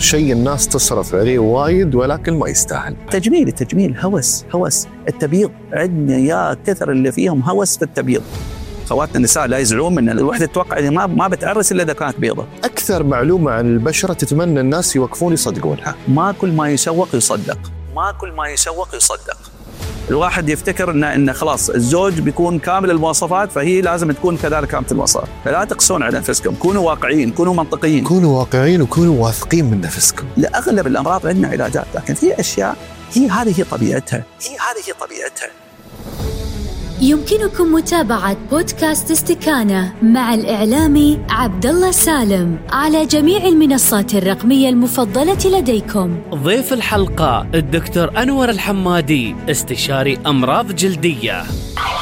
شيء الناس تصرف عليه وايد ولكن ما يستاهل. التجميل هوس التبييض. عندنا يا كثر اللي فيهم هوس في التبييض. خواتنا النساء لا يزعلون من الوحدة، تتوقع إن ما بتعرس إلا إذا كانت بيضة. أكثر معلومة عن البشرة تتمنى الناس يوقفون يصدقونها. ما كل ما يسوق يصدق. الواحد يفتكر إن خلاص الزوج بيكون كامل المواصفات، فهي لازم تكون كذلك كاملة المواصفات. فلا تقسون على أنفسكم، كونوا واقعيين، كونوا منطقيين، كونوا واقعيين وكونوا واثقين من نفسكم. لأغلب الأمراض عندنا علاجات، لكن في أشياء هذه طبيعتها. يمكنكم متابعة بودكاست استكانة مع الإعلامي عبدالله سالم على جميع المنصات الرقمية المفضلة لديكم. ضيف الحلقة الدكتور أنور الحمادي، استشاري أمراض جلدية.